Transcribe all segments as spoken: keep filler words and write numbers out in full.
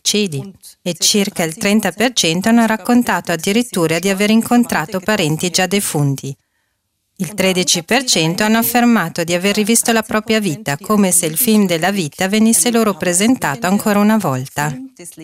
suicidi e circa il trenta per cento hanno raccontato addirittura di aver incontrato parenti già defunti. Il tredici per cento hanno affermato di aver rivisto la propria vita, come se il film della vita venisse loro presentato ancora una volta.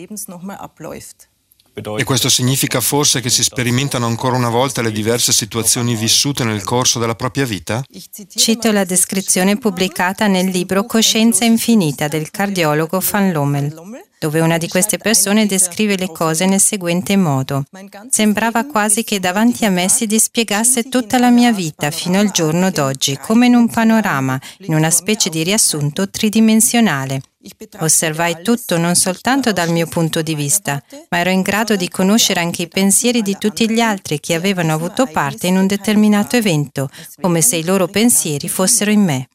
E questo significa forse che si sperimentano ancora una volta le diverse situazioni vissute nel corso della propria vita? Cito la descrizione pubblicata nel libro Coscienza infinita del cardiologo Van Lommel, dove una di queste persone descrive le cose nel seguente modo. Sembrava quasi che davanti a me si dispiegasse tutta la mia vita fino al giorno d'oggi, come in un panorama, in una specie di riassunto tridimensionale. Osservai tutto non soltanto dal mio punto di vista, ma ero in grado di conoscere anche i pensieri di tutti gli altri che avevano avuto parte in un determinato evento, come se i loro pensieri fossero in me.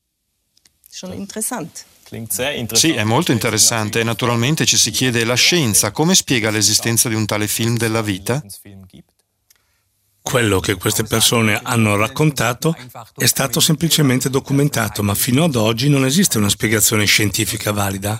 Sì, è molto interessante e naturalmente ci si chiede: la scienza come spiega l'esistenza di un tale film della vita? Quello che queste persone hanno raccontato è stato semplicemente documentato, ma fino ad oggi non esiste una spiegazione scientifica valida.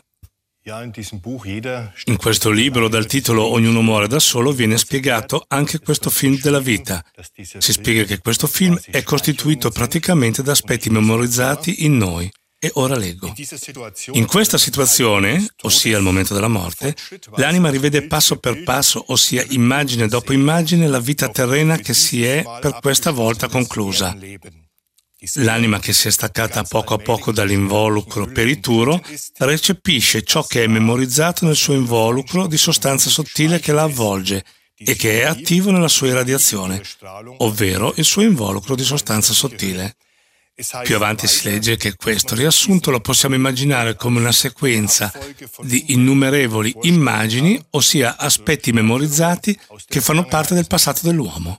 In questo libro, dal titolo Ognuno muore da solo, viene spiegato anche questo film della vita. Si spiega che questo film è costituito praticamente da aspetti memorizzati in noi. E ora leggo. In questa situazione, ossia al momento della morte, l'anima rivede passo per passo, ossia immagine dopo immagine, la vita terrena che si è per questa volta conclusa. L'anima che si è staccata poco a poco dall'involucro perituro recepisce ciò che è memorizzato nel suo involucro di sostanza sottile che la avvolge e che è attivo nella sua irradiazione, ovvero il suo involucro di sostanza sottile. Più avanti si legge che questo riassunto lo possiamo immaginare come una sequenza di innumerevoli immagini, ossia aspetti memorizzati che fanno parte del passato dell'uomo.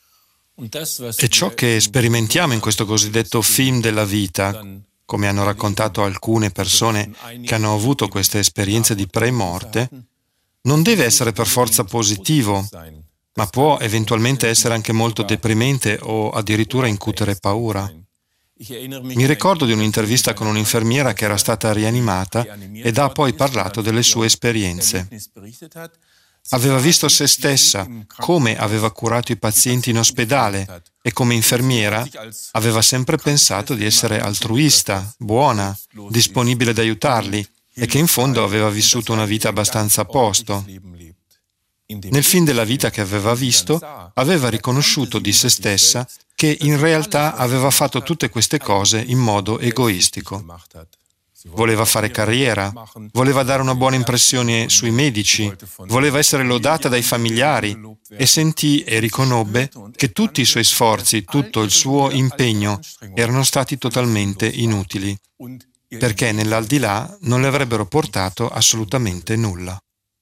E ciò che sperimentiamo in questo cosiddetto film della vita, come hanno raccontato alcune persone che hanno avuto queste esperienze di pre-morte, non deve essere per forza positivo, ma può eventualmente essere anche molto deprimente o addirittura incutere paura. Mi ricordo di un'intervista con un'infermiera che era stata rianimata ed ha poi parlato delle sue esperienze. Aveva visto se stessa, come aveva curato i pazienti in ospedale e come infermiera aveva sempre pensato di essere altruista, buona, disponibile ad aiutarli e che in fondo aveva vissuto una vita abbastanza a posto. Nel film della vita che aveva visto, aveva riconosciuto di se stessa che in realtà aveva fatto tutte queste cose in modo egoistico. Voleva fare carriera, voleva dare una buona impressione sui medici, voleva essere lodata dai familiari e sentì e riconobbe che tutti i suoi sforzi, tutto il suo impegno erano stati totalmente inutili, perché nell'aldilà non le avrebbero portato assolutamente nulla.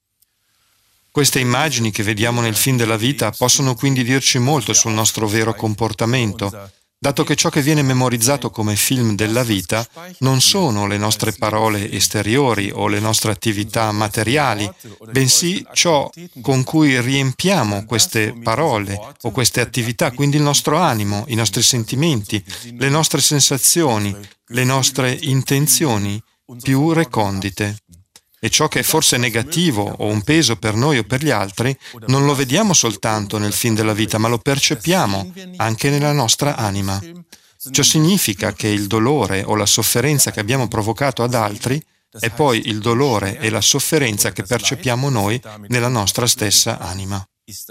Queste immagini che vediamo nel film della vita possono quindi dirci molto sul nostro vero comportamento, dato che ciò che viene memorizzato come film della vita non sono le nostre parole esteriori o le nostre attività materiali, bensì ciò con cui riempiamo queste parole o queste attività, quindi il nostro animo, i nostri sentimenti, le nostre sensazioni, le nostre intenzioni più recondite. E ciò che è forse negativo o un peso per noi o per gli altri, non lo vediamo soltanto nel film della vita, ma lo percepiamo anche nella nostra anima. Ciò significa che il dolore o la sofferenza che abbiamo provocato ad altri è poi il dolore e la sofferenza che percepiamo noi nella nostra stessa anima.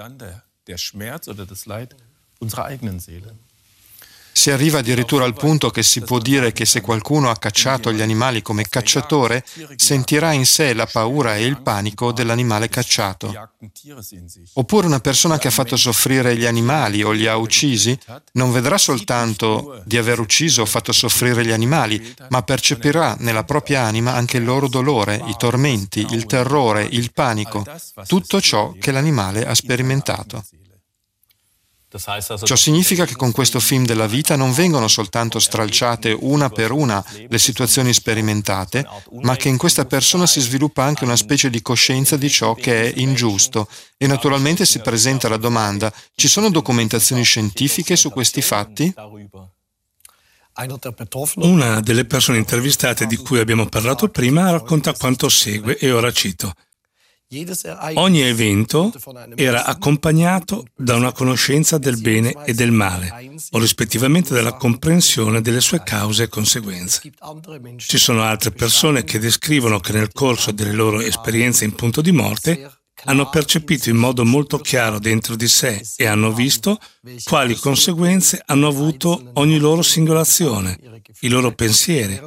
Si arriva addirittura al punto che si può dire che se qualcuno ha cacciato gli animali come cacciatore, sentirà in sé la paura e il panico dell'animale cacciato. Oppure una persona che ha fatto soffrire gli animali o li ha uccisi, non vedrà soltanto di aver ucciso o fatto soffrire gli animali, ma percepirà nella propria anima anche il loro dolore, i tormenti, il terrore, il panico, tutto ciò che l'animale ha sperimentato. Ciò significa che con questo film della vita non vengono soltanto stralciate una per una le situazioni sperimentate, ma che in questa persona si sviluppa anche una specie di coscienza di ciò che è ingiusto e naturalmente si presenta la domanda: ci sono documentazioni scientifiche su questi fatti? Una delle persone intervistate di cui abbiamo parlato prima racconta quanto segue e ora cito. Ogni evento era accompagnato da una conoscenza del bene e del male, o rispettivamente dalla comprensione delle sue cause e conseguenze. Ci sono altre persone che descrivono che nel corso delle loro esperienze in punto di morte hanno percepito in modo molto chiaro dentro di sé e hanno visto quali conseguenze hanno avuto ogni loro singola azione, i loro pensieri,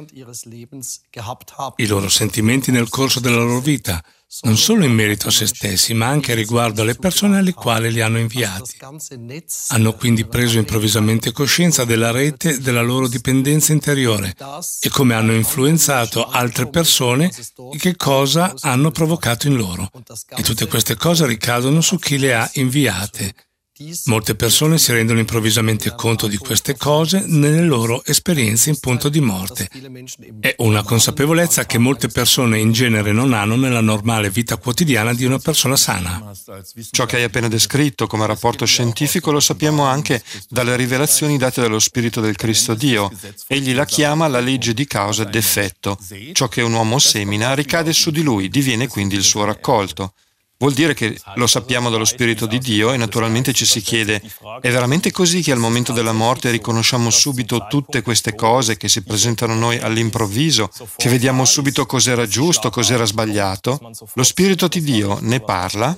i loro sentimenti nel corso della loro vita, non solo in merito a se stessi, ma anche riguardo alle persone alle quali li hanno inviati. Hanno quindi preso improvvisamente coscienza della rete della loro dipendenza interiore e come hanno influenzato altre persone e che cosa hanno provocato in loro. E tutte queste cose ricadono su chi le ha inviate. Molte persone si rendono improvvisamente conto di queste cose nelle loro esperienze in punto di morte. È una consapevolezza che molte persone in genere non hanno nella normale vita quotidiana di una persona sana. Ciò che hai appena descritto come rapporto scientifico lo sappiamo anche dalle rivelazioni date dallo Spirito del Cristo Dio. Egli la chiama la legge di causa ed effetto. Ciò che un uomo semina ricade su di lui, diviene quindi il suo raccolto. Vuol dire che lo sappiamo dallo Spirito di Dio e naturalmente ci si chiede, è veramente così che al momento della morte riconosciamo subito tutte queste cose che si presentano a noi all'improvviso, che vediamo subito cos'era giusto, cos'era sbagliato? Lo Spirito di Dio ne parla?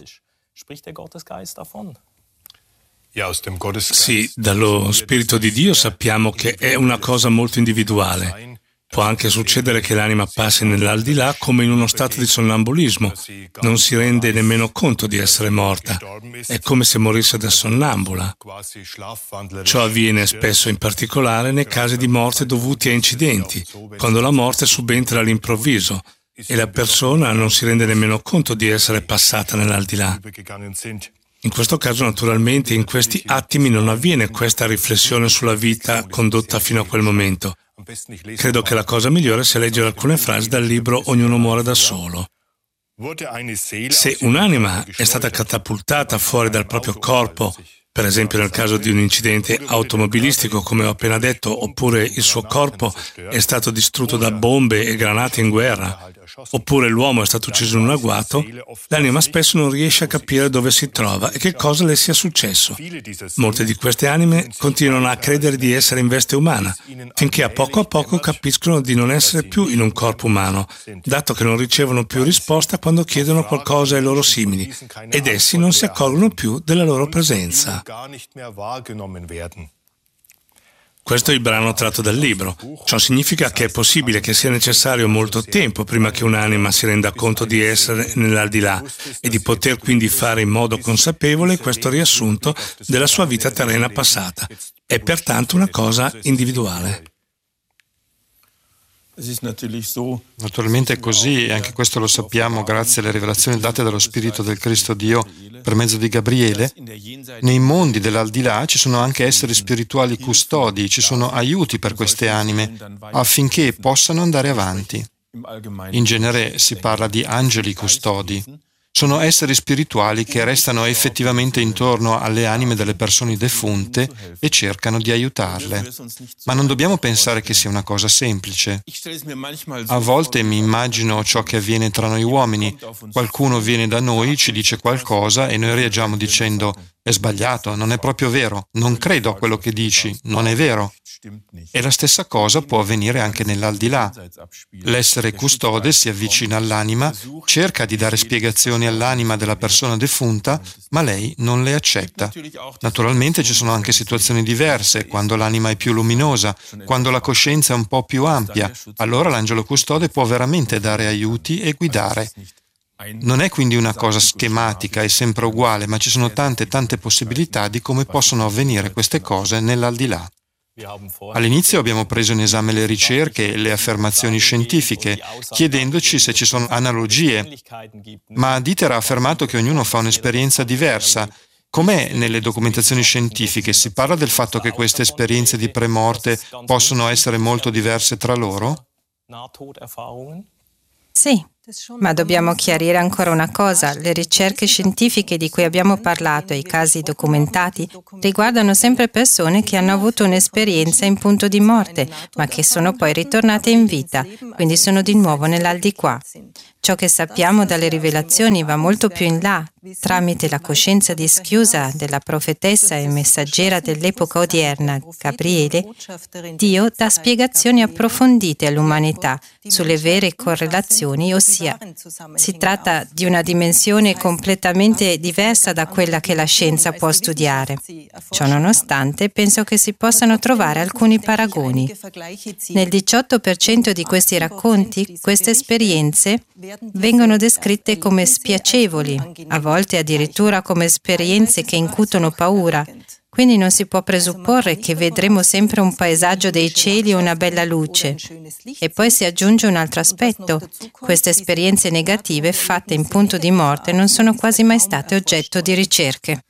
Sì, dallo Spirito di Dio sappiamo che è una cosa molto individuale. Può anche succedere che l'anima passi nell'aldilà come in uno stato di sonnambulismo. Non si rende nemmeno conto di essere morta. È come se morisse da sonnambula. Ciò avviene spesso in particolare nei casi di morte dovuti a incidenti, quando la morte subentra all'improvviso e la persona non si rende nemmeno conto di essere passata nell'aldilà. In questo caso, naturalmente, in questi attimi non avviene questa riflessione sulla vita condotta fino a quel momento. Credo che la cosa migliore sia leggere alcune frasi dal libro Ognuno muore da solo. Se un'anima è stata catapultata fuori dal proprio corpo, per esempio nel caso di un incidente automobilistico, come ho appena detto, oppure il suo corpo è stato distrutto da bombe e granate in guerra, oppure l'uomo è stato ucciso in un agguato, l'anima spesso non riesce a capire dove si trova e che cosa le sia successo. Molte di queste anime continuano a credere di essere in veste umana, finché a poco a poco capiscono di non essere più in un corpo umano, dato che non ricevono più risposta quando chiedono qualcosa ai loro simili, ed essi non si accorgono più della loro presenza. Questo è il brano tratto dal libro. Ciò significa che è possibile che sia necessario molto tempo prima che un'anima si renda conto di essere nell'aldilà e di poter quindi fare in modo consapevole questo riassunto della sua vita terrena passata. È pertanto una cosa individuale. Naturalmente è così, e anche questo lo sappiamo grazie alle rivelazioni date dallo Spirito del Cristo Dio per mezzo di Gabriele. Nei mondi dell'aldilà ci sono anche esseri spirituali custodi, ci sono aiuti per queste anime affinché possano andare avanti. In genere si parla di angeli custodi. Sono esseri spirituali che restano effettivamente intorno alle anime delle persone defunte e cercano di aiutarle. Ma non dobbiamo pensare che sia una cosa semplice. A volte mi immagino ciò che avviene tra noi uomini. Qualcuno viene da noi, ci dice qualcosa e noi reagiamo dicendo «È sbagliato, non è proprio vero, non credo a quello che dici, non è vero». E la stessa cosa può avvenire anche nell'aldilà. L'essere custode si avvicina all'anima, cerca di dare spiegazioni all'anima della persona defunta, ma lei non le accetta. Naturalmente ci sono anche situazioni diverse, quando l'anima è più luminosa, quando la coscienza è un po' più ampia, allora l'angelo custode può veramente dare aiuti e guidare. Non è quindi una cosa schematica e sempre uguale, ma ci sono tante tante possibilità di come possono avvenire queste cose nell'aldilà. All'inizio abbiamo preso in esame le ricerche e le affermazioni scientifiche, chiedendoci se ci sono analogie, ma Dieter ha affermato che ognuno fa un'esperienza diversa. Com'è nelle documentazioni scientifiche? Si parla del fatto che queste esperienze di premorte possono essere molto diverse tra loro? Sì, Ma dobbiamo chiarire ancora una cosa, le ricerche scientifiche di cui abbiamo parlato e i casi documentati riguardano sempre persone che hanno avuto un'esperienza in punto di morte, ma che sono poi ritornate in vita, quindi sono di nuovo nell'aldilà. Ciò che sappiamo dalle rivelazioni va molto più in là. Tramite la coscienza dischiusa della profetessa e messaggera dell'epoca odierna, Gabriele, Dio dà spiegazioni approfondite all'umanità sulle vere correlazioni, ossia si tratta di una dimensione completamente diversa da quella che la scienza può studiare. Ciò nonostante, penso che si possano trovare alcuni paragoni. Nel diciotto per cento di questi racconti, queste esperienze vengono descritte come spiacevoli, a volte addirittura come esperienze che incutono paura. Quindi non si può presupporre che vedremo sempre un paesaggio dei cieli o una bella luce. E poi si aggiunge un altro aspetto. Queste esperienze negative fatte in punto di morte non sono quasi mai state oggetto di ricerche.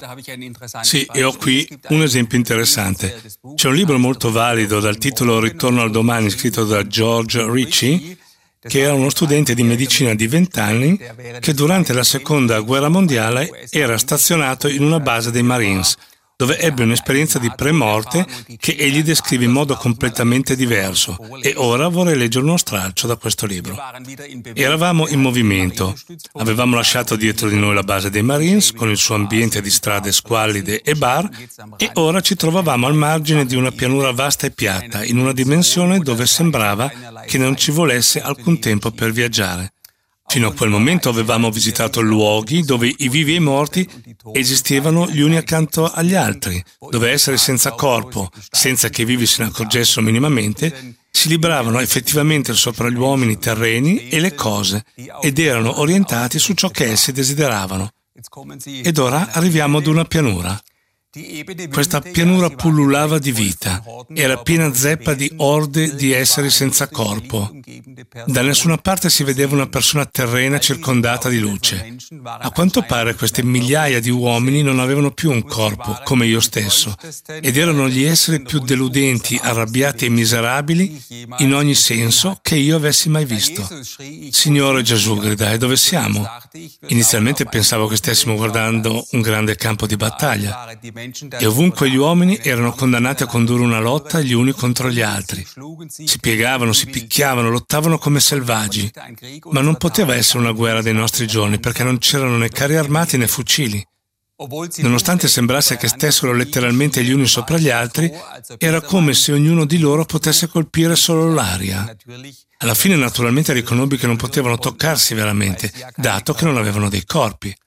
Sì, e ho qui un esempio interessante. C'è un libro molto valido dal titolo Ritorno al domani, scritto da George Ritchie, che era uno studente di medicina di vent'anni che durante la seconda guerra mondiale era stazionato in una base dei Marines, dove ebbe un'esperienza di premorte che egli descrive in modo completamente diverso. E ora vorrei leggere uno stralcio da questo libro. Eravamo in movimento. Avevamo lasciato dietro di noi la base dei Marines, con il suo ambiente di strade squallide e bar, e ora ci trovavamo al margine di una pianura vasta e piatta, in una dimensione dove sembrava che non ci volesse alcun tempo per viaggiare. Fino a quel momento avevamo visitato luoghi dove i vivi e i morti esistevano gli uni accanto agli altri, dove esseri senza corpo, senza che i vivi se ne accorgessero minimamente, si libravano effettivamente sopra gli uomini terreni e le cose ed erano orientati su ciò che essi desideravano. Ed ora arriviamo ad una pianura. Questa pianura pullulava di vita, era piena zeppa di orde di esseri senza corpo. Da nessuna parte si vedeva una persona terrena circondata di luce. A quanto pare queste migliaia di uomini non avevano più un corpo, come io stesso, ed erano gli esseri più deludenti, arrabbiati e miserabili in ogni senso che io avessi mai visto. Signore Gesù, gridai, dove siamo? Inizialmente pensavo che stessimo guardando un grande campo di battaglia. E ovunque gli uomini erano condannati a condurre una lotta gli uni contro gli altri. Si piegavano, si picchiavano, lottavano come selvaggi. Ma non poteva essere una guerra dei nostri giorni, perché non c'erano né carri armati né fucili. Nonostante sembrasse che stessero letteralmente gli uni sopra gli altri, era come se ognuno di loro potesse colpire solo l'aria. Alla fine naturalmente riconobbi che non potevano toccarsi veramente, dato che non avevano dei corpi.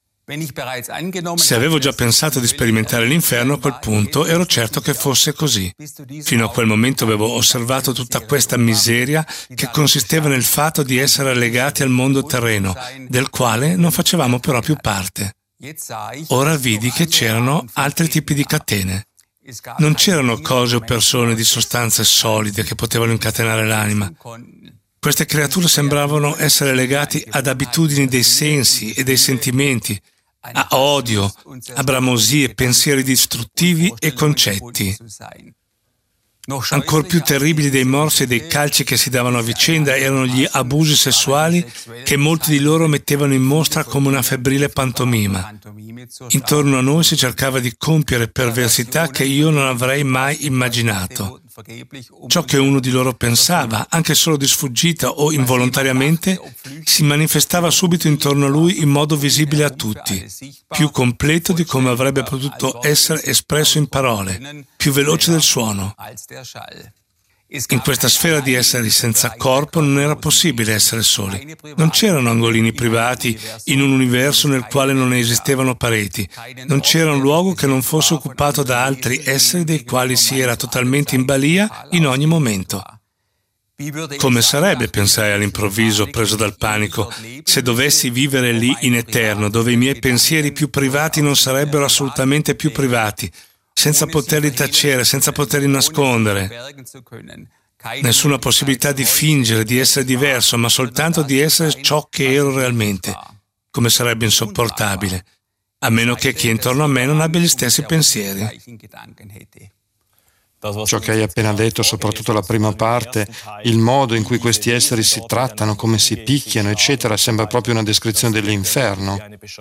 Se avevo già pensato di sperimentare l'inferno, a quel punto ero certo che fosse così. Fino a quel momento avevo osservato tutta questa miseria che consisteva nel fatto di essere legati al mondo terreno, del quale non facevamo però più parte. Ora vidi che c'erano altri tipi di catene. Non c'erano cose o persone di sostanze solide che potevano incatenare l'anima. Queste creature sembravano essere legate ad abitudini dei sensi e dei sentimenti, a odio, a bramosie, pensieri distruttivi e concetti. Ancor più terribili dei morsi e dei calci che si davano a vicenda erano gli abusi sessuali che molti di loro mettevano in mostra come una febbrile pantomima. Intorno a noi si cercava di compiere perversità che io non avrei mai immaginato. Ciò che uno di loro pensava, anche solo di sfuggita o involontariamente, si manifestava subito intorno a lui in modo visibile a tutti, più completo di come avrebbe potuto essere espresso in parole, più veloce del suono. In questa sfera di esseri senza corpo non era possibile essere soli. Non c'erano angolini privati in un universo nel quale non esistevano pareti. Non c'era un luogo che non fosse occupato da altri esseri dei quali si era totalmente in balia in ogni momento. Come sarebbe, pensai all'improvviso, preso dal panico, se dovessi vivere lì in eterno, dove i miei pensieri più privati non sarebbero assolutamente più privati, senza poterli tacere, senza poterli nascondere. Nessuna possibilità di fingere, di essere diverso, ma soltanto di essere ciò che ero realmente. Come sarebbe insopportabile, a meno che chi è intorno a me non abbia gli stessi pensieri. Ciò che hai appena detto, soprattutto la prima parte, il modo in cui questi esseri si trattano, come si picchiano, eccetera, sembra proprio una descrizione dell'inferno.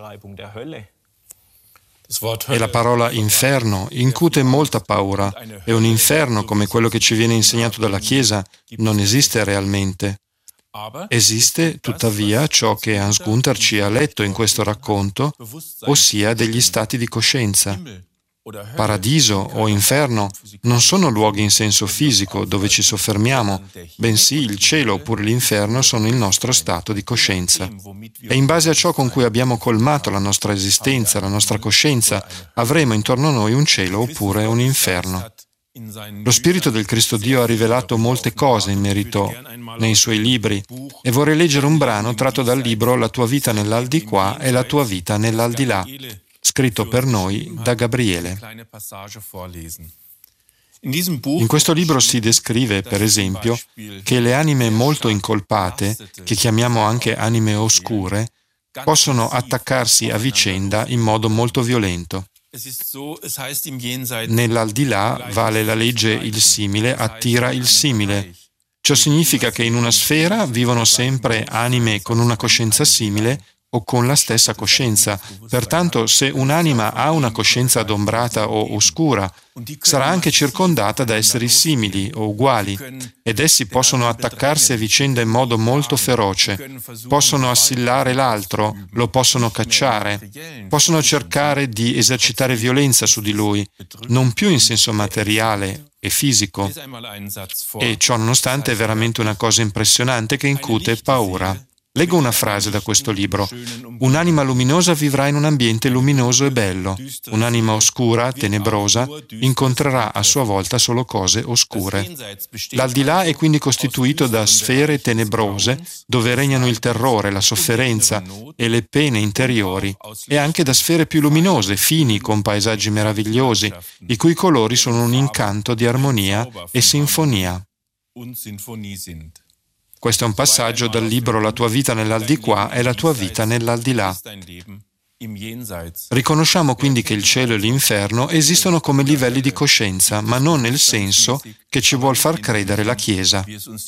E la parola inferno incute molta paura, e un inferno come quello che ci viene insegnato dalla Chiesa non esiste realmente. Esiste, tuttavia, ciò che Hans Gunther ci ha letto in questo racconto, ossia degli stati di coscienza. Paradiso o inferno non sono luoghi in senso fisico dove ci soffermiamo, bensì il cielo oppure l'inferno sono il nostro stato di coscienza. E in base a ciò con cui abbiamo colmato la nostra esistenza, la nostra coscienza, avremo intorno a noi un cielo oppure un inferno. Lo Spirito del Cristo Dio ha rivelato molte cose in merito nei suoi libri e vorrei leggere un brano tratto dal libro La tua vita nell'aldilà e la tua vita nell'aldilà, scritto per noi da Gabriele. In questo libro si descrive, per esempio, che le anime molto incolpate, che chiamiamo anche anime oscure, possono attaccarsi a vicenda in modo molto violento. Nell'aldilà vale la legge il simile attira il simile. Ciò significa che in una sfera vivono sempre anime con una coscienza simile o con la stessa coscienza. Pertanto, se un'anima ha una coscienza adombrata o oscura, sarà anche circondata da esseri simili o uguali, ed essi possono attaccarsi a vicenda in modo molto feroce, possono assillare l'altro, lo possono cacciare, possono cercare di esercitare violenza su di lui, non più in senso materiale e fisico. E ciò nonostante è veramente una cosa impressionante che incute paura. Leggo una frase da questo libro. Un'anima luminosa vivrà in un ambiente luminoso e bello. Un'anima oscura, tenebrosa, incontrerà a sua volta solo cose oscure. L'aldilà è quindi costituito da sfere tenebrose dove regnano il terrore, la sofferenza e le pene interiori, e anche da sfere più luminose, fini, con paesaggi meravigliosi, i cui colori sono un incanto di armonia e sinfonia. Questo è un passaggio dal libro La tua vita nell'aldilà e la tua vita nell'aldilà. Riconosciamo quindi che il cielo e l'inferno esistono come livelli di coscienza, ma non nel senso che ci vuol far credere la Chiesa.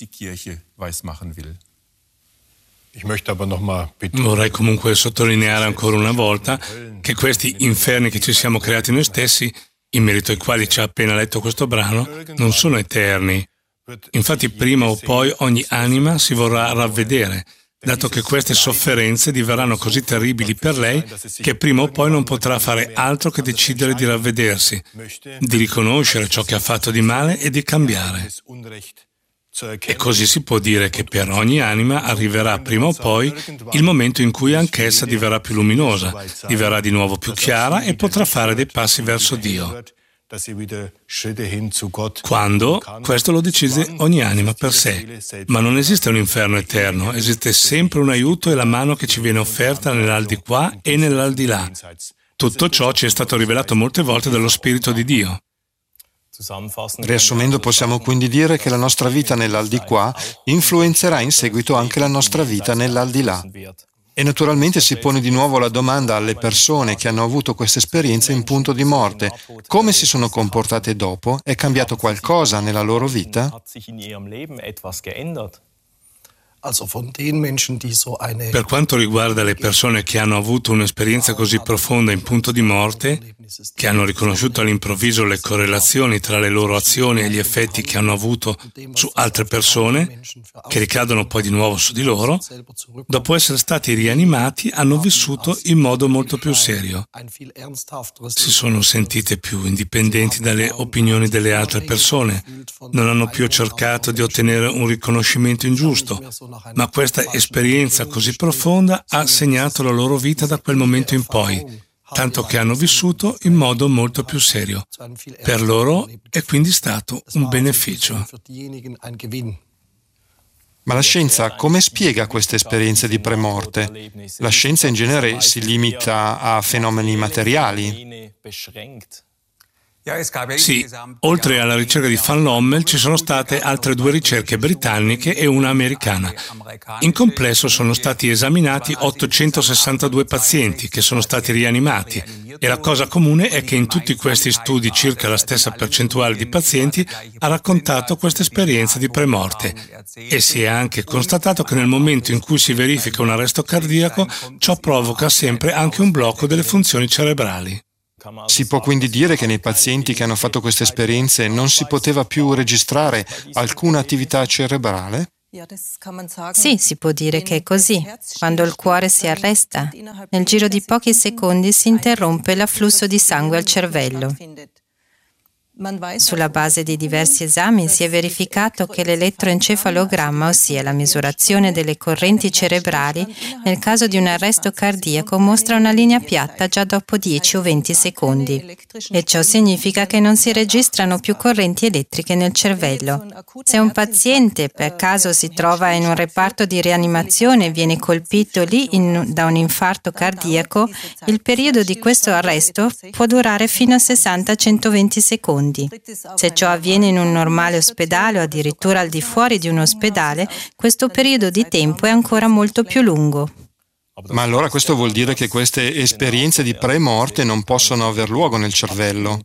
Vorrei comunque sottolineare ancora una volta che questi inferni che ci siamo creati noi stessi, in merito ai quali ci ha appena letto questo brano, non sono eterni. Infatti prima o poi ogni anima si vorrà ravvedere, dato che queste sofferenze diverranno così terribili per lei che prima o poi non potrà fare altro che decidere di ravvedersi, di riconoscere ciò che ha fatto di male e di cambiare. E così si può dire che per ogni anima arriverà prima o poi il momento in cui anch'essa diverrà più luminosa, diverrà di nuovo più chiara e potrà fare dei passi verso Dio. Quando? Questo lo decide ogni anima per sé. Ma non esiste un inferno eterno, esiste sempre un aiuto e la mano che ci viene offerta nell'aldilà e nell'aldilà. Tutto ciò ci è stato rivelato molte volte dallo Spirito di Dio. Riassumendo, possiamo quindi dire che la nostra vita nell'aldilà influenzerà in seguito anche la nostra vita nell'aldilà. E naturalmente si pone di nuovo la domanda alle persone che hanno avuto questa esperienza in punto di morte: come si sono comportate dopo? È cambiato qualcosa nella loro vita? Per quanto riguarda le persone che hanno avuto un'esperienza così profonda in punto di morte, che hanno riconosciuto all'improvviso le correlazioni tra le loro azioni e gli effetti che hanno avuto su altre persone, che ricadono poi di nuovo su di loro, dopo essere stati rianimati hanno vissuto in modo molto più serio. Si sono sentite più indipendenti dalle opinioni delle altre persone, non hanno più cercato di ottenere un riconoscimento ingiusto, ma questa esperienza così profonda ha segnato la loro vita da quel momento in poi, tanto che hanno vissuto in modo molto più serio. Per loro è quindi stato un beneficio. Ma la scienza come spiega queste esperienze di premorte? La scienza in genere si limita a fenomeni materiali. Sì, oltre alla ricerca di Van Lommel ci sono state altre due ricerche britanniche e una americana. In complesso sono stati esaminati ottocentosessantadue pazienti che sono stati rianimati e la cosa comune è che in tutti questi studi circa la stessa percentuale di pazienti ha raccontato questa esperienza di premorte e si è anche constatato che nel momento in cui si verifica un arresto cardiaco ciò provoca sempre anche un blocco delle funzioni cerebrali. Si può quindi dire che nei pazienti che hanno fatto queste esperienze non si poteva più registrare alcuna attività cerebrale? Sì, si può dire che è così. Quando il cuore si arresta, nel giro di pochi secondi si interrompe l'afflusso di sangue al cervello. Sulla base di diversi esami si è verificato che l'elettroencefalogramma, ossia la misurazione delle correnti cerebrali, nel caso di un arresto cardiaco mostra una linea piatta già dopo dieci o venti secondi. E ciò significa che non si registrano più correnti elettriche nel cervello. Se un paziente per caso si trova in un reparto di rianimazione e viene colpito lì in, da un infarto cardiaco, il periodo di questo arresto può durare fino a sessanta centoventi secondi. Se ciò avviene in un normale ospedale o addirittura al di fuori di un ospedale, questo periodo di tempo è ancora molto più lungo. Ma allora questo vuol dire che queste esperienze di pre-morte non possono aver luogo nel cervello?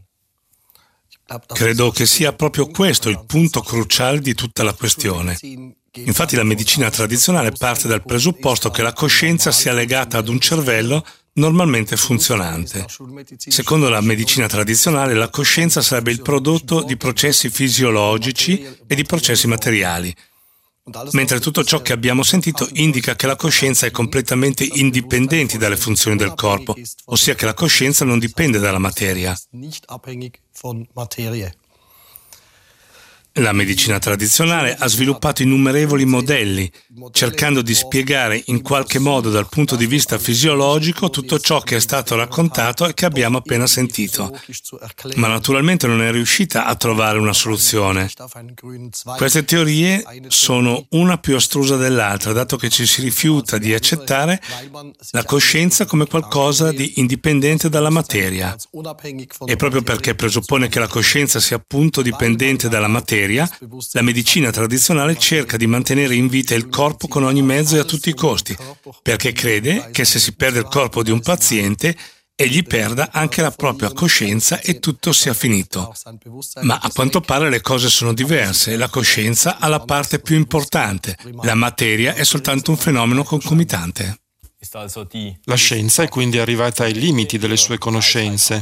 Credo che sia proprio questo il punto cruciale di tutta la questione. Infatti la medicina tradizionale parte dal presupposto che la coscienza sia legata ad un cervello normalmente funzionante. Secondo la medicina tradizionale, la coscienza sarebbe il prodotto di processi fisiologici e di processi materiali, mentre tutto ciò che abbiamo sentito indica che la coscienza è completamente indipendente dalle funzioni del corpo, ossia che la coscienza non dipende dalla materia. La medicina tradizionale ha sviluppato innumerevoli modelli, cercando di spiegare in qualche modo dal punto di vista fisiologico tutto ciò che è stato raccontato e che abbiamo appena sentito. Ma naturalmente non è riuscita a trovare una soluzione. Queste teorie sono una più astrusa dell'altra, dato che ci si rifiuta di accettare la coscienza come qualcosa di indipendente dalla materia. E proprio perché presuppone che la coscienza sia appunto dipendente dalla materia, la medicina tradizionale cerca di mantenere in vita il corpo con ogni mezzo e a tutti i costi, perché crede che se si perde il corpo di un paziente, egli perda anche la propria coscienza e tutto sia finito. Ma a quanto pare le cose sono diverse. La coscienza ha la parte più importante, la materia è soltanto un fenomeno concomitante. La scienza è quindi arrivata ai limiti delle sue conoscenze.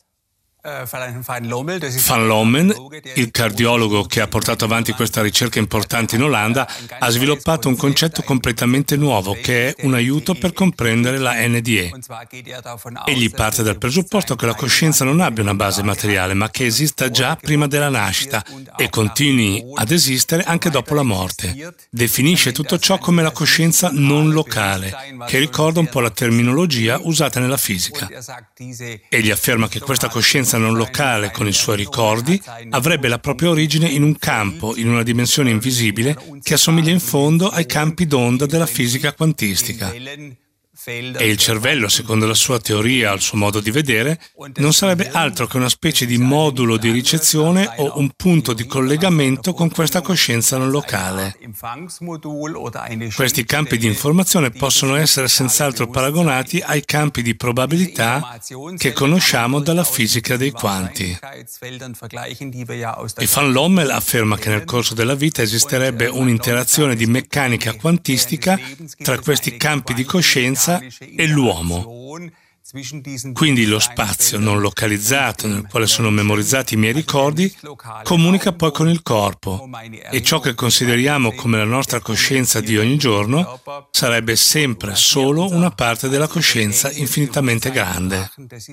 Van Lommel, il cardiologo che ha portato avanti questa ricerca importante in Olanda, ha sviluppato un concetto completamente nuovo che è un aiuto per comprendere la N D E. Egli parte dal presupposto che la coscienza non abbia una base materiale, ma che esista già prima della nascita e continui ad esistere anche dopo la morte. Definisce tutto ciò come la coscienza non locale, che ricorda un po' la terminologia usata nella fisica. Egli afferma che questa coscienza non locale con i suoi ricordi avrebbe la propria origine in un campo, in una dimensione invisibile che assomiglia in fondo ai campi d'onda della fisica quantistica. E il cervello, secondo la sua teoria, al suo modo di vedere, non sarebbe altro che una specie di modulo di ricezione o un punto di collegamento con questa coscienza non locale. Questi campi di informazione possono essere senz'altro paragonati ai campi di probabilità che conosciamo dalla fisica dei quanti. E Van Lommel afferma che nel corso della vita esisterebbe un'interazione di meccanica quantistica tra questi campi di coscienza e l'uomo. Quindi lo spazio non localizzato nel quale sono memorizzati i miei ricordi comunica poi con il corpo e ciò che consideriamo come la nostra coscienza di ogni giorno sarebbe sempre solo una parte della coscienza infinitamente grande.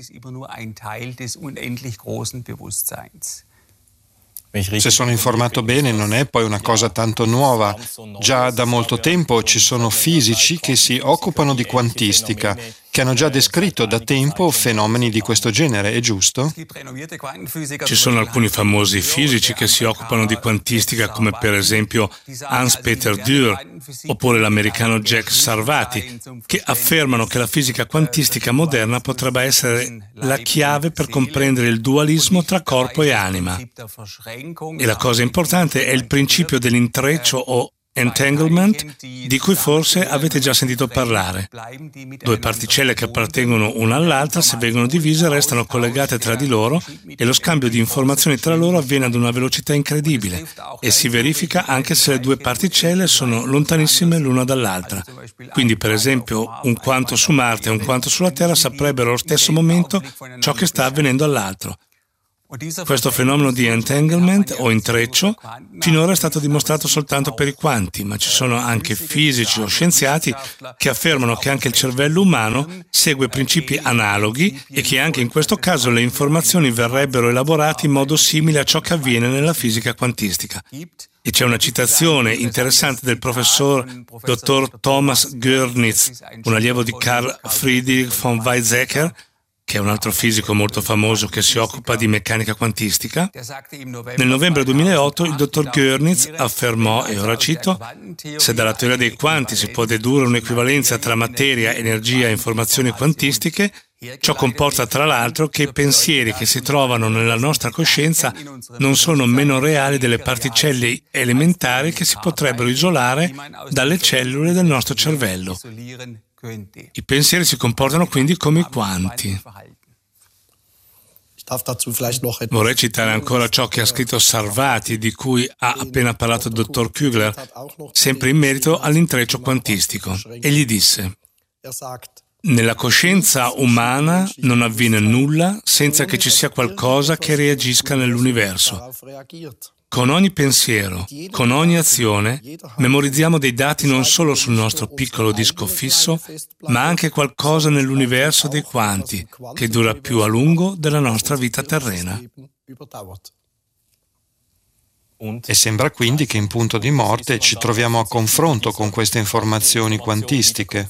Se sono informato bene, non è poi una cosa tanto nuova. Già da molto tempo ci sono fisici che si occupano di quantistica, che hanno già descritto da tempo fenomeni di questo genere, è giusto? Ci sono alcuni famosi fisici che si occupano di quantistica, come per esempio Hans-Peter Dürr oppure l'americano Jack Sarvati, che affermano che la fisica quantistica moderna potrebbe essere la chiave per comprendere il dualismo tra corpo e anima. E la cosa importante è il principio dell'intreccio o entanglement, di cui forse avete già sentito parlare. Due particelle che appartengono una all'altra, se vengono divise, restano collegate tra di loro e lo scambio di informazioni tra loro avviene ad una velocità incredibile e si verifica anche se le due particelle sono lontanissime l'una dall'altra. Quindi, per esempio, un quanto su Marte e un quanto sulla Terra saprebbero allo stesso momento ciò che sta avvenendo all'altro. Questo fenomeno di entanglement o intreccio finora è stato dimostrato soltanto per i quanti, ma ci sono anche fisici o scienziati che affermano che anche il cervello umano segue principi analoghi e che anche in questo caso le informazioni verrebbero elaborate in modo simile a ciò che avviene nella fisica quantistica. E c'è una citazione interessante del professor dottor Thomas Görnitz, un allievo di Carl Friedrich von Weizsäcker, che è un altro fisico molto famoso che si occupa di meccanica quantistica. Nel novembre duemilaotto il dottor Görnitz affermò, e ora cito, «Se dalla teoria dei quanti si può dedurre un'equivalenza tra materia, energia e informazioni quantistiche, ciò comporta tra l'altro che i pensieri che si trovano nella nostra coscienza non sono meno reali delle particelle elementari che si potrebbero isolare dalle cellule del nostro cervello. I pensieri si comportano quindi come i quanti». Vorrei citare ancora ciò che ha scritto Sarvati, di cui ha appena parlato il dottor Kügler, sempre in merito all'intreccio quantistico. Egli disse: «Nella coscienza umana non avviene nulla senza che ci sia qualcosa che reagisca nell'universo. Con ogni pensiero, con ogni azione, memorizziamo dei dati non solo sul nostro piccolo disco fisso, ma anche qualcosa nell'universo dei quanti, che dura più a lungo della nostra vita terrena». E sembra quindi che in punto di morte ci troviamo a confronto con queste informazioni quantistiche.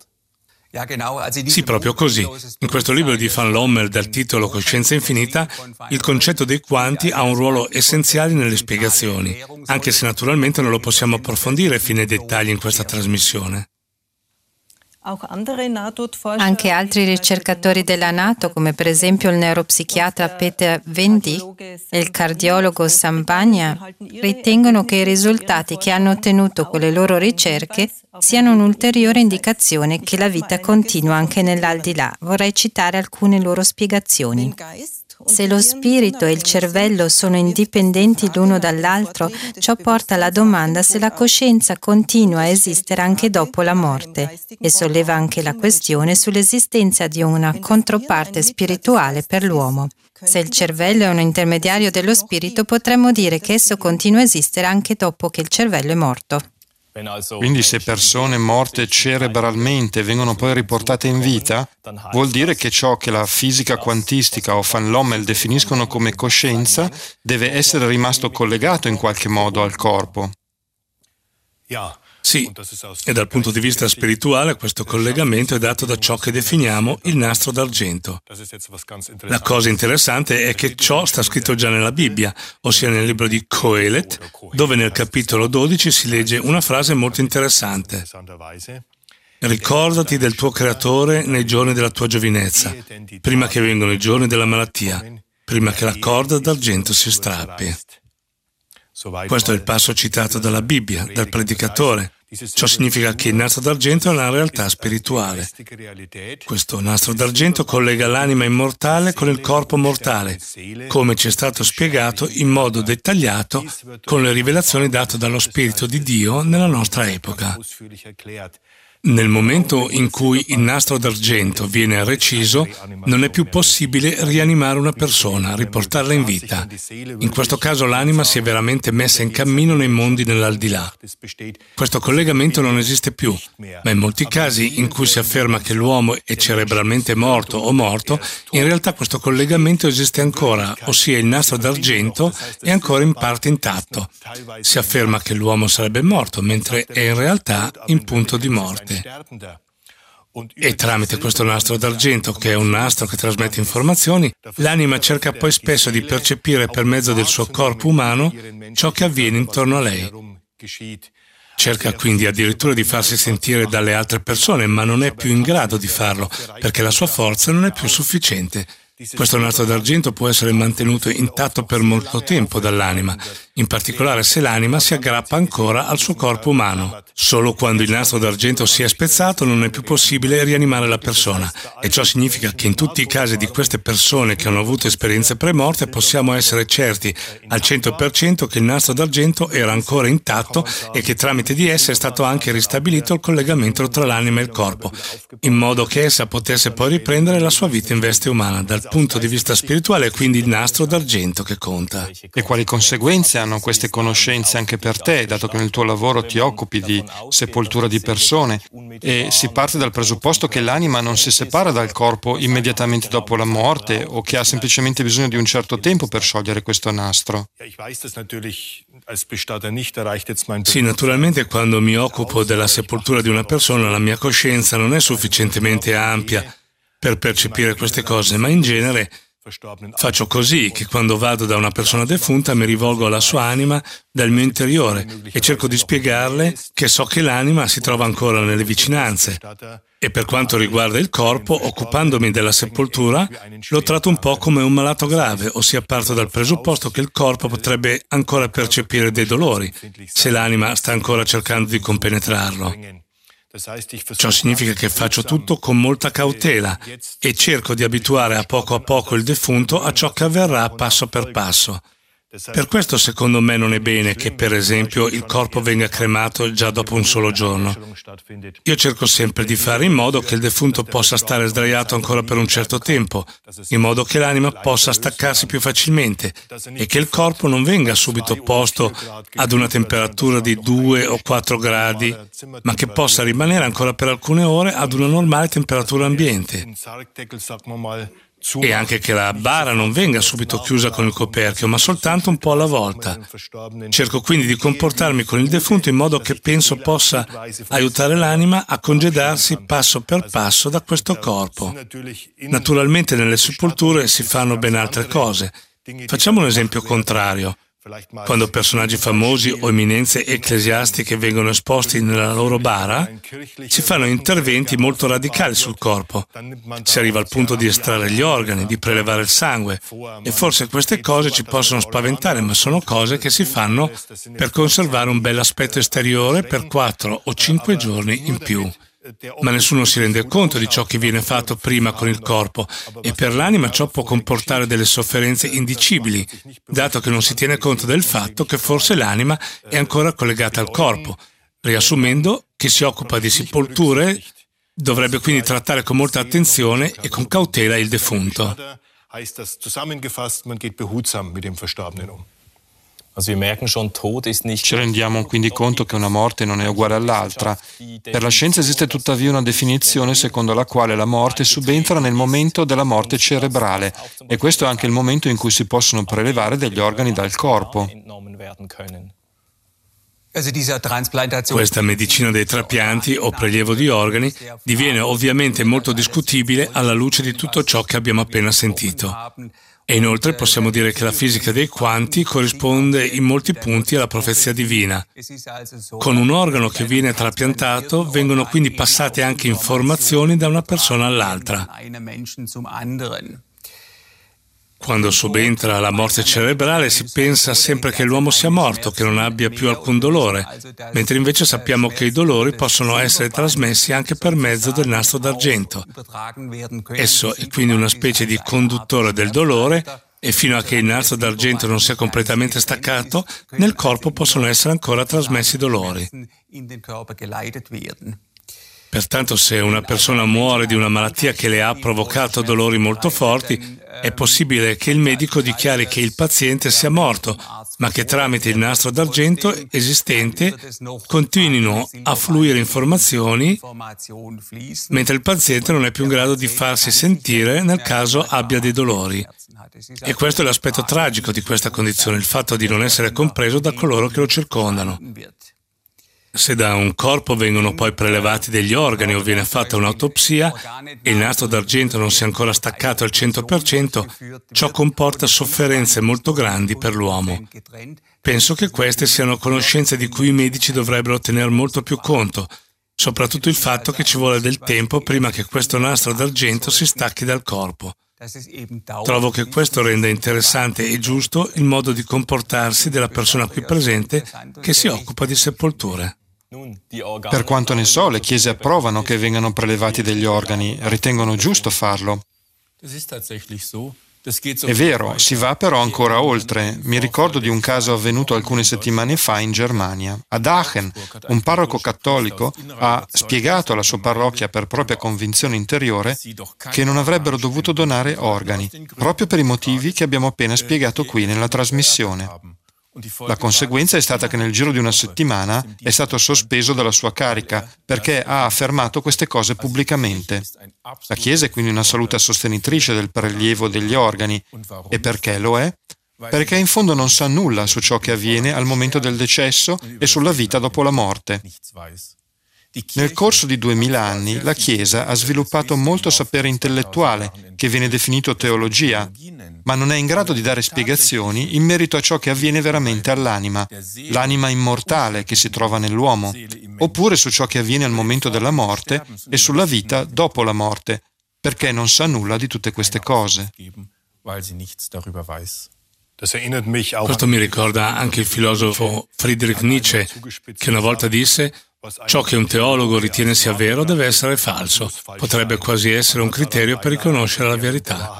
Sì, proprio così. In questo libro di Van Lommel dal titolo Coscienza infinita, il concetto dei quanti ha un ruolo essenziale nelle spiegazioni, anche se naturalmente non lo possiamo approfondire fino ai dettagli in questa trasmissione. Anche altri ricercatori della NATO, come per esempio il neuropsichiatra Peter Vendick e il cardiologo Sam Bagna, ritengono che i risultati che hanno ottenuto con le loro ricerche siano un'ulteriore indicazione che la vita continua anche nell'aldilà. Vorrei citare alcune loro spiegazioni. Se lo spirito e il cervello sono indipendenti l'uno dall'altro, ciò porta alla domanda se la coscienza continua a esistere anche dopo la morte e solleva anche la questione sull'esistenza di una controparte spirituale per l'uomo. Se il cervello è un intermediario dello spirito, potremmo dire che esso continua a esistere anche dopo che il cervello è morto. Quindi se persone morte cerebralmente vengono poi riportate in vita, vuol dire che ciò che la fisica quantistica o Van Lommel definiscono come coscienza deve essere rimasto collegato in qualche modo al corpo. Sì, e dal punto di vista spirituale questo collegamento è dato da ciò che definiamo il nastro d'argento. La cosa interessante è che ciò sta scritto già nella Bibbia, ossia nel libro di Coelet, dove nel capitolo dodici si legge una frase molto interessante. «Ricordati del tuo Creatore nei giorni della tua giovinezza, prima che vengano i giorni della malattia, prima che la corda d'argento si strappi». Questo è il passo citato dalla Bibbia, dal predicatore. Ciò significa che il nastro d'argento è una realtà spirituale. Questo nastro d'argento collega l'anima immortale con il corpo mortale, come ci è stato spiegato in modo dettagliato con le rivelazioni date dallo Spirito di Dio nella nostra epoca. Nel momento in cui il nastro d'argento viene reciso, non è più possibile rianimare una persona, riportarla in vita. In questo caso l'anima si è veramente messa in cammino nei mondi nell'aldilà. Questo collegamento non esiste più, ma in molti casi in cui si afferma che l'uomo è cerebralmente morto o morto, in realtà questo collegamento esiste ancora, ossia il nastro d'argento è ancora in parte intatto. Si afferma che l'uomo sarebbe morto, mentre è in realtà in punto di morte. E tramite questo nastro d'argento, che è un nastro che trasmette informazioni, l'anima cerca poi spesso di percepire per mezzo del suo corpo umano ciò che avviene intorno a lei. Cerca quindi addirittura di farsi sentire dalle altre persone, ma non è più in grado di farlo, perché la sua forza non è più sufficiente. Questo nastro d'argento può essere mantenuto intatto per molto tempo dall'anima, in particolare se l'anima si aggrappa ancora al suo corpo umano. Solo quando il nastro d'argento si è spezzato non è più possibile rianimare la persona, e ciò significa che in tutti i casi di queste persone che hanno avuto esperienze premorte possiamo essere certi al cento per cento che il nastro d'argento era ancora intatto e che tramite di essa è stato anche ristabilito il collegamento tra l'anima e il corpo, in modo che essa potesse poi riprendere la sua vita in veste umana. Dal punto di vista spirituale è quindi il nastro d'argento che conta. E quali conseguenze hanno queste conoscenze anche per te, dato che nel tuo lavoro ti occupi di sepoltura di persone e si parte dal presupposto che l'anima non si separa dal corpo immediatamente dopo la morte o che ha semplicemente bisogno di un certo tempo per sciogliere questo nastro? Sì, naturalmente quando mi occupo della sepoltura di una persona la mia coscienza non è sufficientemente ampia per percepire queste cose, ma in genere faccio così, che quando vado da una persona defunta mi rivolgo alla sua anima dal mio interiore e cerco di spiegarle che so che l'anima si trova ancora nelle vicinanze. E per quanto riguarda il corpo, occupandomi della sepoltura, lo tratto un po' come un malato grave, ossia parto dal presupposto che il corpo potrebbe ancora percepire dei dolori, se l'anima sta ancora cercando di compenetrarlo. Ciò significa che faccio tutto con molta cautela e cerco di abituare a poco a poco il defunto a ciò che avverrà passo per passo. Per questo secondo me non è bene che, per esempio, il corpo venga cremato già dopo un solo giorno. Io cerco sempre di fare in modo che il defunto possa stare sdraiato ancora per un certo tempo, in modo che l'anima possa staccarsi più facilmente e che il corpo non venga subito posto ad una temperatura di due o quattro gradi, ma che possa rimanere ancora per alcune ore ad una normale temperatura ambiente. E anche che la bara non venga subito chiusa con il coperchio, ma soltanto un po' alla volta. Cerco quindi di comportarmi con il defunto in modo che penso possa aiutare l'anima a congedarsi passo per passo da questo corpo. Naturalmente nelle sepolture si fanno ben altre cose. Facciamo un esempio contrario. Quando personaggi famosi o eminenze ecclesiastiche vengono esposti nella loro bara, si fanno interventi molto radicali sul corpo. Si arriva al punto di estrarre gli organi, di prelevare il sangue, e forse queste cose ci possono spaventare, ma sono cose che si fanno per conservare un bel aspetto esteriore per quattro o cinque giorni in più. Ma nessuno si rende conto di ciò che viene fatto prima con il corpo e per l'anima ciò può comportare delle sofferenze indicibili, dato che non si tiene conto del fatto che forse l'anima è ancora collegata al corpo. Riassumendo, chi si occupa di sepolture dovrebbe quindi trattare con molta attenzione e con cautela il defunto. Ci rendiamo quindi conto che una morte non è uguale all'altra. Per la scienza esiste tuttavia una definizione secondo la quale la morte subentra nel momento della morte cerebrale e questo è anche il momento in cui si possono prelevare degli organi dal corpo. Questa medicina dei trapianti o prelievo di organi diviene ovviamente molto discutibile alla luce di tutto ciò che abbiamo appena sentito. E inoltre possiamo dire che la fisica dei quanti corrisponde in molti punti alla profezia divina. Con un organo che viene trapiantato vengono quindi passate anche informazioni da una persona all'altra. Quando subentra la morte cerebrale si pensa sempre che l'uomo sia morto, che non abbia più alcun dolore, mentre invece sappiamo che i dolori possono essere trasmessi anche per mezzo del nastro d'argento. Esso è quindi una specie di conduttore del dolore e fino a che il nastro d'argento non sia completamente staccato, nel corpo possono essere ancora trasmessi dolori. Pertanto se una persona muore di una malattia che le ha provocato dolori molto forti, è possibile che il medico dichiari che il paziente sia morto, ma che tramite il nastro d'argento esistente continuino a fluire informazioni mentre il paziente non è più in grado di farsi sentire nel caso abbia dei dolori. E questo è l'aspetto tragico di questa condizione, il fatto di non essere compreso da coloro che lo circondano. Se da un corpo vengono poi prelevati degli organi o viene fatta un'autopsia e il nastro d'argento non si è ancora staccato al cento per cento, ciò comporta sofferenze molto grandi per l'uomo. Penso che queste siano conoscenze di cui i medici dovrebbero tener molto più conto, soprattutto il fatto che ci vuole del tempo prima che questo nastro d'argento si stacchi dal corpo. Trovo che questo renda interessante e giusto il modo di comportarsi della persona qui presente che si occupa di sepolture. Per quanto ne so, le chiese approvano che vengano prelevati degli organi, ritengono giusto farlo. È vero, si va però ancora oltre. Mi ricordo di un caso avvenuto alcune settimane fa in Germania. Ad Aachen, un parroco cattolico ha spiegato alla sua parrocchia per propria convinzione interiore che non avrebbero dovuto donare organi, proprio per i motivi che abbiamo appena spiegato qui nella trasmissione. La conseguenza è stata che nel giro di una settimana è stato sospeso dalla sua carica perché ha affermato queste cose pubblicamente. La Chiesa è quindi un'assoluta sostenitrice del prelievo degli organi. E perché lo è? Perché in fondo non sa nulla su ciò che avviene al momento del decesso e sulla vita dopo la morte. Nel corso di duemila anni la Chiesa ha sviluppato molto sapere intellettuale, che viene definito teologia, ma non è in grado di dare spiegazioni in merito a ciò che avviene veramente all'anima, l'anima immortale che si trova nell'uomo, oppure su ciò che avviene al momento della morte e sulla vita dopo la morte, perché non sa nulla di tutte queste cose. Questo mi ricorda anche il filosofo Friedrich Nietzsche, che una volta disse: ciò che un teologo ritiene sia vero deve essere falso. Potrebbe quasi essere un criterio per riconoscere la verità.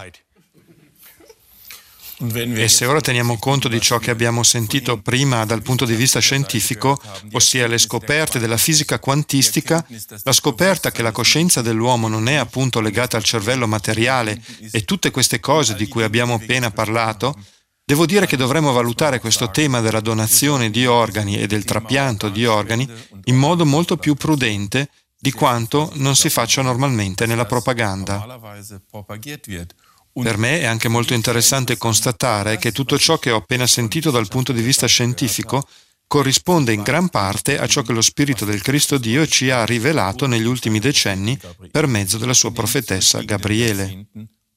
E se ora teniamo conto di ciò che abbiamo sentito prima dal punto di vista scientifico, ossia le scoperte della fisica quantistica, la scoperta che la coscienza dell'uomo non è appunto legata al cervello materiale e tutte queste cose di cui abbiamo appena parlato, devo dire che dovremmo valutare questo tema della donazione di organi e del trapianto di organi in modo molto più prudente di quanto non si faccia normalmente nella propaganda. Per me è anche molto interessante constatare che tutto ciò che ho appena sentito dal punto di vista scientifico corrisponde in gran parte a ciò che lo Spirito del Cristo Dio ci ha rivelato negli ultimi decenni per mezzo della sua profetessa Gabriele.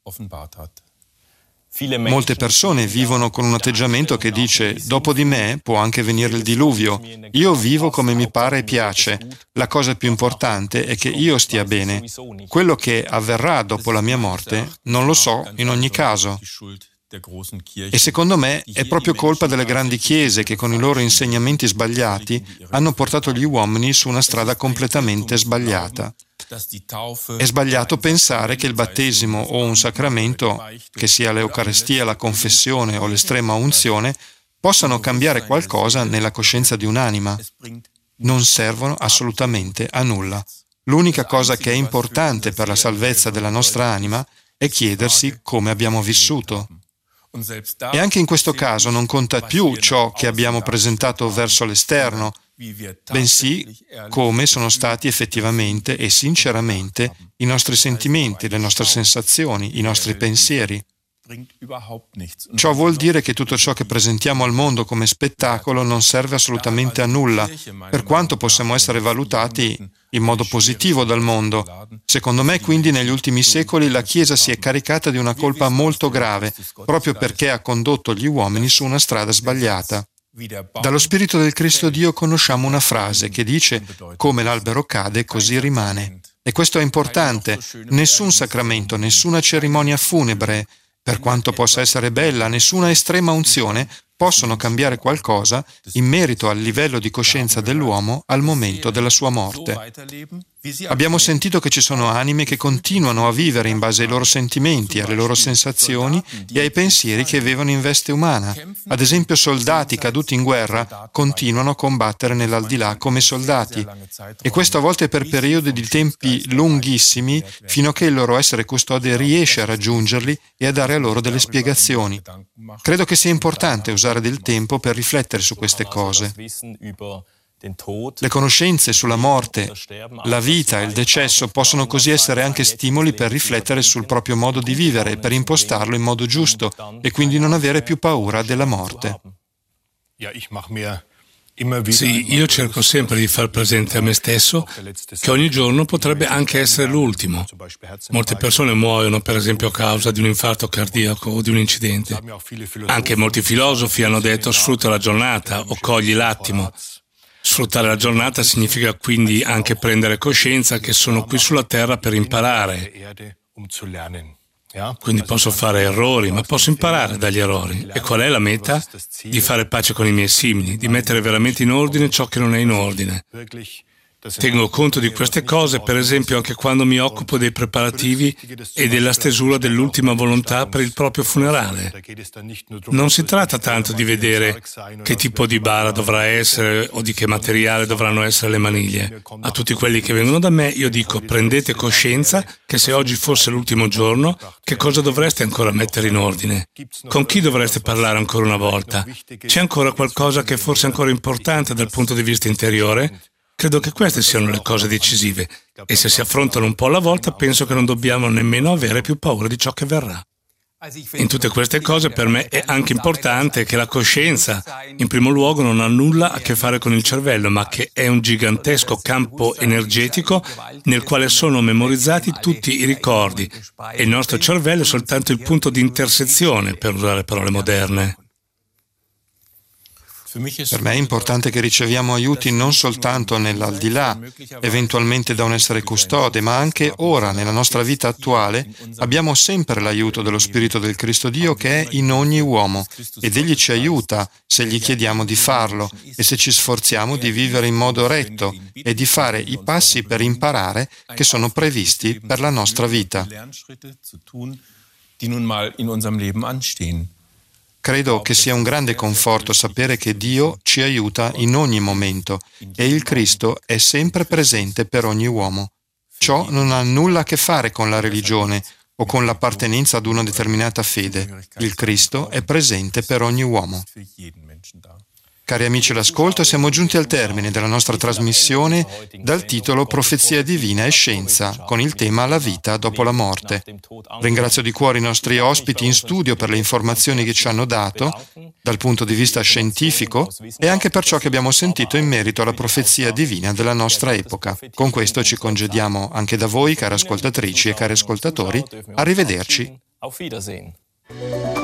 Molte persone vivono con un atteggiamento che dice: dopo di me può anche venire il diluvio, io vivo come mi pare e piace, la cosa più importante è che io stia bene. Quello che avverrà dopo la mia morte non lo so in ogni caso. E secondo me è proprio colpa delle grandi chiese che con i loro insegnamenti sbagliati hanno portato gli uomini su una strada completamente sbagliata. È sbagliato pensare che il battesimo o un sacramento, che sia l'Eucaristia, la confessione o l'estrema unzione, possano cambiare qualcosa nella coscienza di un'anima. Non servono assolutamente a nulla. L'unica cosa che è importante per la salvezza della nostra anima è chiedersi come abbiamo vissuto. E anche in questo caso non conta più ciò che abbiamo presentato verso l'esterno, bensì come sono stati effettivamente e sinceramente i nostri sentimenti, le nostre sensazioni, i nostri pensieri. Ciò vuol dire che tutto ciò che presentiamo al mondo come spettacolo non serve assolutamente a nulla, per quanto possiamo essere valutati in modo positivo dal mondo. Secondo me, quindi, negli ultimi secoli la Chiesa si è caricata di una colpa molto grave, proprio perché ha condotto gli uomini su una strada sbagliata. Dallo Spirito del Cristo Dio conosciamo una frase che dice: come l'albero cade, così rimane. E questo è importante. Nessun sacramento, nessuna cerimonia funebre, per quanto possa essere bella, nessuna estrema unzione possono cambiare qualcosa in merito al livello di coscienza dell'uomo al momento della sua morte. Abbiamo sentito che ci sono anime che continuano a vivere in base ai loro sentimenti, alle loro sensazioni e ai pensieri che avevano in veste umana. Ad esempio, soldati caduti in guerra continuano a combattere nell'aldilà come soldati, e questo a volte per periodi di tempi lunghissimi, fino a che il loro essere custode riesce a raggiungerli e a dare a loro delle spiegazioni. Credo che sia importante usare del tempo per riflettere su queste cose. Le conoscenze sulla morte, la vita e il decesso possono così essere anche stimoli per riflettere sul proprio modo di vivere e per impostarlo in modo giusto e quindi non avere più paura della morte. Sì, io cerco sempre di far presente a me stesso che ogni giorno potrebbe anche essere l'ultimo. Molte persone muoiono, per esempio, a causa di un infarto cardiaco o di un incidente. Anche molti filosofi hanno detto sfrutta la giornata o cogli l'attimo. Sfruttare la giornata significa quindi anche prendere coscienza che sono qui sulla terra per imparare. Quindi posso fare errori, ma posso imparare dagli errori. E qual è la meta? Di fare pace con i miei simili, di mettere veramente in ordine ciò che non è in ordine. Tengo conto di queste cose, per esempio, anche quando mi occupo dei preparativi e della stesura dell'ultima volontà per il proprio funerale. Non si tratta tanto di vedere che tipo di bara dovrà essere o di che materiale dovranno essere le maniglie. A tutti quelli che vengono da me io dico: prendete coscienza che se oggi fosse l'ultimo giorno, che cosa dovreste ancora mettere in ordine? Con chi dovreste parlare ancora una volta? C'è ancora qualcosa che è forse ancora importante dal punto di vista interiore? Credo che queste siano le cose decisive e se si affrontano un po' alla volta penso che non dobbiamo nemmeno avere più paura di ciò che verrà. In tutte queste cose per me è anche importante che la coscienza, in primo luogo, non ha nulla a che fare con il cervello, ma che è un gigantesco campo energetico nel quale sono memorizzati tutti i ricordi e il nostro cervello è soltanto il punto di intersezione, per usare parole moderne. Per me è importante che riceviamo aiuti non soltanto nell'aldilà, eventualmente da un essere custode, ma anche ora, nella nostra vita attuale, abbiamo sempre l'aiuto dello Spirito del Cristo Dio che è in ogni uomo ed Egli ci aiuta se gli chiediamo di farlo e se ci sforziamo di vivere in modo retto e di fare i passi per imparare che sono previsti per la nostra vita. Credo che sia un grande conforto sapere che Dio ci aiuta in ogni momento e il Cristo è sempre presente per ogni uomo. Ciò non ha nulla a che fare con la religione o con l'appartenenza ad una determinata fede. Il Cristo è presente per ogni uomo. Cari amici all'ascolto, siamo giunti al termine della nostra trasmissione dal titolo Profezia divina e scienza, con il tema La vita dopo la morte. Ringrazio di cuore i nostri ospiti in studio per le informazioni che ci hanno dato dal punto di vista scientifico e anche per ciò che abbiamo sentito in merito alla profezia divina della nostra epoca. Con questo ci congediamo anche da voi, cari ascoltatrici e cari ascoltatori. Arrivederci.